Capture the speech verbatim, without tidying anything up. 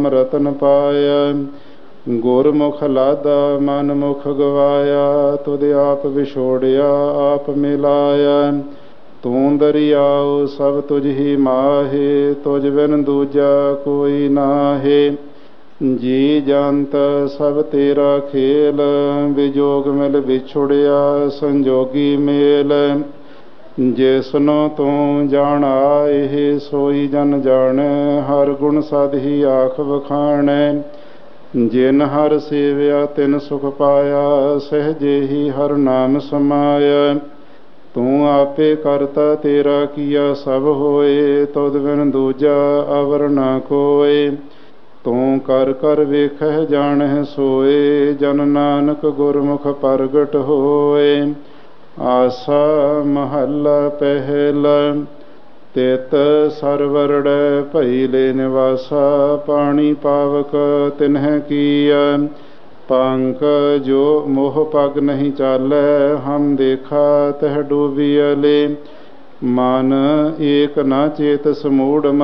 ਰਤਨ ਪਾਇਆ। ਗੁਰਮੁਖ ਲਾਦਾ ਮਨ ਮੁਖ ਗਵਾਇਆ। ਤੁਧ ਆਪ ਵਿਛੋੜਿਆ ਆਪ ਮਿਲਾਇਆ। ਤੂੰ ਦਰਿਆਉ ਸਭ ਤੁਝ ਹੀ ਮਾਹੇ। ਤੁਝ ਬਿਨ ਦੂਜਾ ਕੋਈ ਨਾਹੇ। ਜੀ ਜੰਤ ਸਭ ਤੇਰਾ ਖੇਲ। ਵਿਜੋਗ ਮਿਲ ਵਿਛੁੜਿਆ ਸੰਜੋਗੀ ਮੇਲ। ਜਿਸਨੋ ਤੂੰ ਜਾਣ ਆਏ ਸੋਈ ਜਨ ਜਾਣੈ। ਹਰ ਗੁਣ ਸਦ ਹੀ ਆਖ ਵਖਾਣੈ। ਜਿਨ ਹਰ ਸੇਵਿਆ ਤਿਨ ਸੁਖ ਪਾਇਆ। ਸਹਿਜੇ ਹੀ ਹਰ ਨਾਮ ਸਮਾਇਆ। ਤੂੰ ਆਪੇ ਕਰਤਾ ਤੇਰਾ ਕੀਆ ਸਭ ਹੋਏ। ਤੁਧ ਬਿਨ ਦੂਜਾ ਅਵਰ ਨਾ ਕੋਇ। ਤੂੰ ਕਰ ਕਰ ਵੇਖਹਿ ਜਾਣਹਿ ਸੋਏ। ਜਨ ਨਾਨਕ ਗੁਰਮੁਖ ਪ੍ਰਗਟ ਹੋਏ। ਆਸਾ ਮਹੱਲਾ ਪਹਿਲਾ। ਤਿਤ ਸਰਵਰੜੈ ਭਈ ਲੈ ਨਿਵਾਸਾ। ਪਾਣੀ ਪਾਵਕ ਤਿਨਹਿ ਕੀਆ। ਪੰਕ ਜੋ ਮੋਹ ਪਗ ਨਹੀਂ ਚਾਲੈ। ਹਮ ਦੇਖਾ ਤਹ ਡੂਬੀਅਲੇ। ਮਨ ਏਕ ਨਾ ਚੇਤ ਸਮੂੜ